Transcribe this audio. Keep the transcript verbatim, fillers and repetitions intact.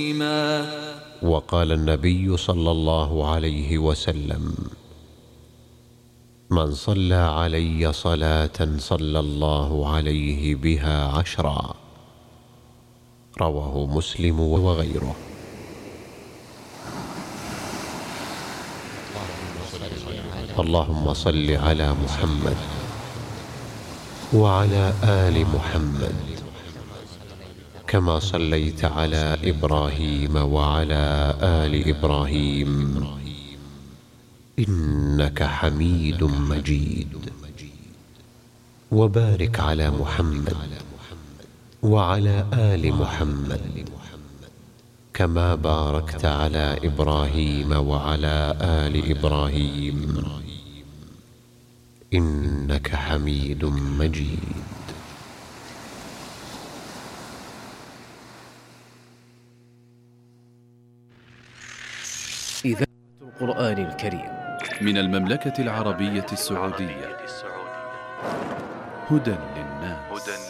وقال النبي صلى الله عليه وسلم: من صلى علي صلاة صلى الله عليه بها عشرا. رواه مسلم وغيره. اللهم صل على محمد وعلى آل محمد كما صليت على إبراهيم وعلى آل إبراهيم إنك حميد مجيد. وبارك على محمد وعلى آل محمد كما باركت على إبراهيم وعلى آل إبراهيم إنك حميد مجيد. إذاعة القرآن الكريم من المملكة العربية السعودية. هدى للناس.